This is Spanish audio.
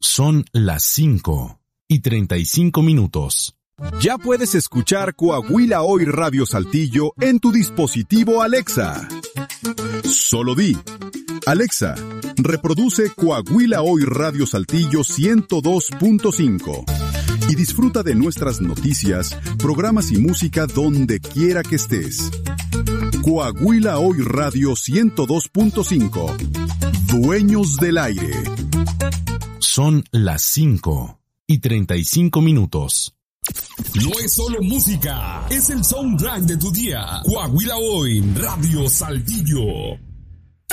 Son las 5:35. Ya puedes escuchar Coahuila Hoy Radio Saltillo en tu dispositivo Alexa. Solo di: Alexa, reproduce Coahuila Hoy Radio Saltillo 102.5 y disfruta de nuestras noticias, programas y música donde quiera que estés. Coahuila Hoy Radio 102.5. Dueños del aire. Son las 5:35. No es solo música, es el soundtrack de tu día. Coahuila Hoy Radio Saltillo.